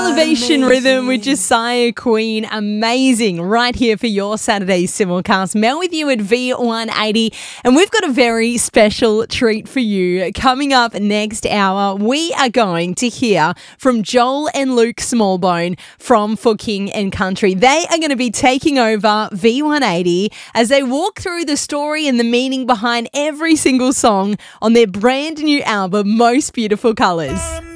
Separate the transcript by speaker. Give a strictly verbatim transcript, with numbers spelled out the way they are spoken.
Speaker 1: Elevation Rhythm with Josiah Queen. Amazing. Right here for your Saturday simulcast. Mel with you at V one eighty. And we've got a very special treat for you. Coming up next hour, we are going to hear from Joel and Luke Smallbone from For King and Country. They are going to be taking over V one eighty as they walk through the story and the meaning behind every single song on their brand new album, Most Beautiful Colours.